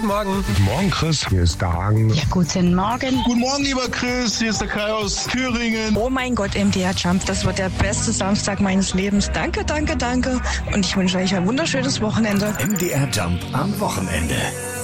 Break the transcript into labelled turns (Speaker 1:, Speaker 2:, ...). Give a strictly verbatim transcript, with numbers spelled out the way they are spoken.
Speaker 1: Guten Morgen.
Speaker 2: Guten Morgen, Chris. Hier ist der Hagen.
Speaker 3: Ja, guten Morgen.
Speaker 4: Guten Morgen, lieber Chris. Hier ist der Kai aus Thüringen.
Speaker 5: Oh mein Gott, M D R Jump, das wird der beste Samstag meines Lebens. Danke, danke, danke. Und ich wünsche euch ein wunderschönes Wochenende.
Speaker 6: M D R Jump am Wochenende.